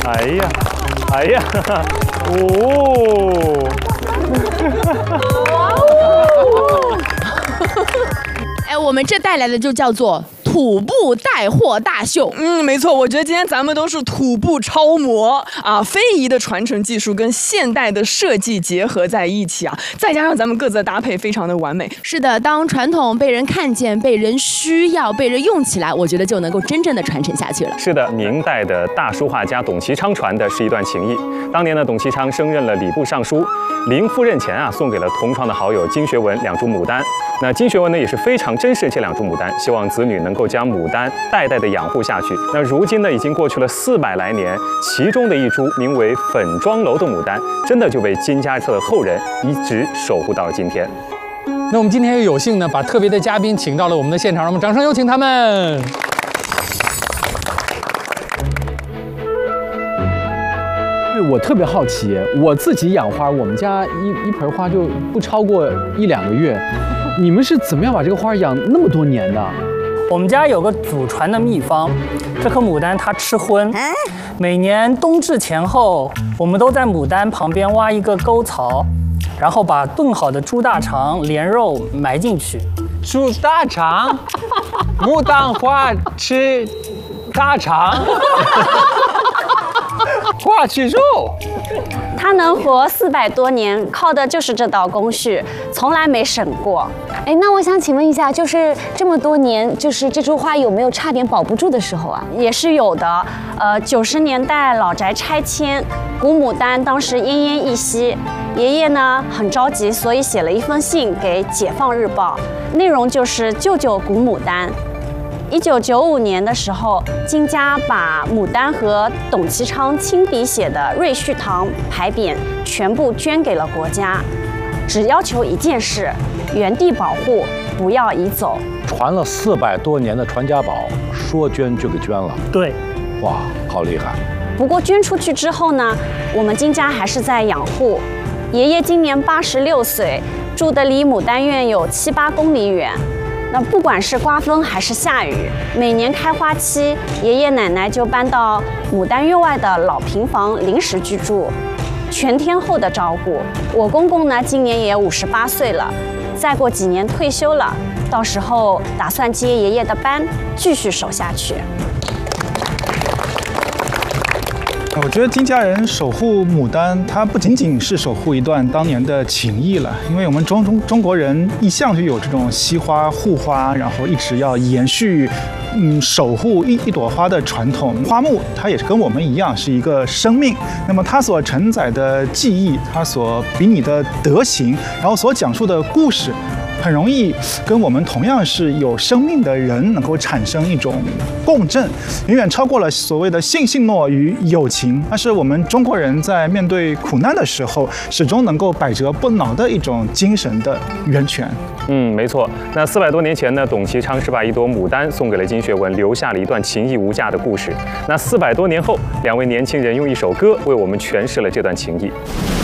哎呀，哎呀，哦。 哎，我们这带来的就叫做土布带货大秀。 没错，我觉得今天咱们都是土布超模啊，非遗的传承技术跟现代的设计结合在一起啊，再加上咱们各自的搭配非常的完美。 是的，当传统被人看见、被人需要、被人用起来，我觉得就能够真正的传承下去了。 是的，明代的大书画家董其昌传的是一段情谊。当年呢，董其昌升任了礼部尚书，临赴任前啊，送给了同窗的好友金学文2株牡丹。那金学文呢也是非常珍视这2株牡丹，希望子女能够将牡丹代代的养护下去。那如今呢，已经过去了400来年，其中的一株名为粉妆楼的牡丹，真的就被金家的后人一直守护到了今天。 那我们今天也有幸呢，把特别的嘉宾请到了我们的现场，让我们掌声有请他们。 我特别好奇，我自己养花，我们家一盆花就不超过1、2个月，你们是怎么样把这个花养那么多年的？ 我们家有个祖传的秘方，这棵牡丹它吃荤，每年冬至前后，我们都在牡丹旁边挖一个沟槽，然后把炖好的猪大肠连肉埋进去。 猪大肠，牡丹花吃大肠。花吃肉， 它能活400多年，靠的就是这道工序，从来没省过。哎，那我想请问一下，就是这么多年，就是这株花有没有差点保不住的时候啊？也是有的。90年代老宅拆迁，古牡丹当时奄奄一息，爷爷呢很着急，所以写了一封信给《解放日报》，内容就是救救古牡丹。1995年的时候，金家把牡丹和董其昌亲笔写的瑞旭堂牌匾全部捐给了国家，只要求一件事：原地保护，不要移走。 传了400多年的传家宝，说捐就给捐了。 对， 哇，好厉害！ 不过捐出去之后呢，我们金家还是在养护。爷爷今年86岁，住的离牡丹院有7、8公里远。那不管是刮风还是下雨，每年开花期，爷爷奶奶就搬到牡丹院外的老平房临时居住，全天候的照顾。我公公呢，今年也58岁了，再过几年退休了，到时候打算接爷爷的班，继续守下去。 我觉得金家人守护牡丹，它不仅仅是守护一段当年的情谊了，因为我们中国人一向就有这种惜花护花，然后一直要延续，守护一朵花的传统。花木它也是跟我们一样是一个生命，那么它所承载的记忆，它所比拟的德行，然后所讲述的故事，很容易跟我们同样是有生命的人能够产生一种共振，远远超过了所谓的信诺与友情。那是我们中国人在面对苦难的时候，始终能够百折不挠的一种精神的源泉。 没错。那400多年前呢，董其昌是把一朵牡丹送给了金学文，留下了一段情谊无价的故事。那400多年后，2位年轻人用一首歌为我们诠释了这段情谊。